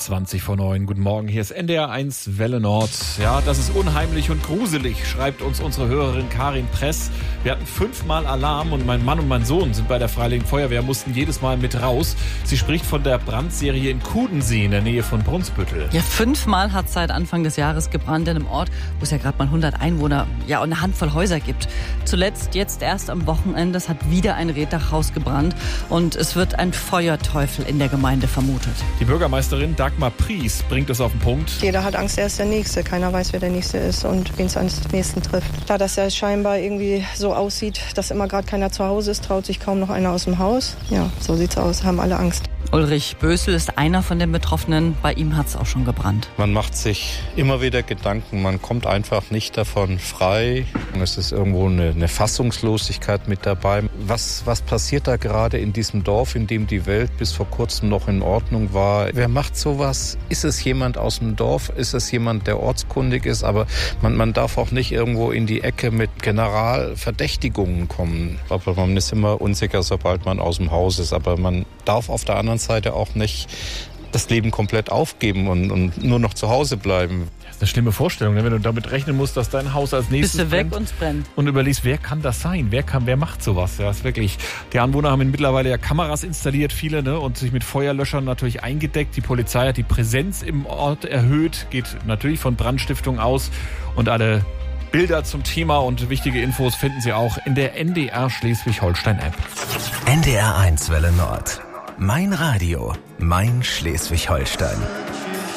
20:09. Guten Morgen, hier ist NDR 1 Welle Nord. Ja, das ist unheimlich und gruselig, schreibt uns unsere Hörerin Karin Press. Wir hatten 5-mal Alarm und mein Mann und mein Sohn sind bei der Freiwilligen Feuerwehr, mussten jedes Mal mit raus. Sie spricht von der Brandserie in Kudensee in der Nähe von Brunsbüttel. Ja, 5-mal hat es seit Anfang des Jahres gebrannt in einem Ort, wo es ja gerade mal 100 Einwohner, und eine Handvoll Häuser gibt. Zuletzt, jetzt erst am Wochenende, es hat wieder ein Reetdachhaus gebrannt und es wird ein Feuerteufel in der Gemeinde vermutet. Die Bürgermeisterin Dagmar Pries bringt es auf den Punkt. Jeder hat Angst, er ist der Nächste. Keiner weiß, wer der Nächste ist und wen es am nächsten trifft. Da das ja scheinbar irgendwie so aussieht, dass immer gerade keiner zu Hause ist, traut sich kaum noch einer aus dem Haus. Ja, so sieht's aus, haben alle Angst. Ulrich Bösel ist einer von den Betroffenen. Bei ihm hat es auch schon gebrannt. Man macht sich immer wieder Gedanken, man kommt einfach nicht davon frei. Es ist irgendwo eine Fassungslosigkeit mit dabei. Was passiert da gerade in diesem Dorf, in dem die Welt bis vor kurzem noch in Ordnung war? Wer macht sowas? Ist es jemand aus dem Dorf? Ist es jemand, der ortskundig ist? Aber man darf auch nicht irgendwo in die Ecke mit Generalverdächtigungen kommen. Aber man ist immer unsicher, sobald man aus dem Haus ist. Aber man darf auf der anderen Seite auch nicht das Leben komplett aufgeben und nur noch zu Hause bleiben. Das ist eine schlimme Vorstellung, wenn du damit rechnen musst, dass dein Haus als nächstes Bist du weg brennt und es brennt. und überlegst, wer kann das sein? Wer macht sowas? Ja, ist wirklich. Die Anwohner haben mittlerweile ja Kameras installiert, viele, ne, und sich mit Feuerlöschern natürlich eingedeckt. Die Polizei hat die Präsenz im Ort erhöht, geht natürlich von Brandstiftung aus und alle Bilder zum Thema und wichtige Infos finden Sie auch in der NDR Schleswig-Holstein-App. NDR 1 Welle Nord. Mein Radio, mein Schleswig-Holstein.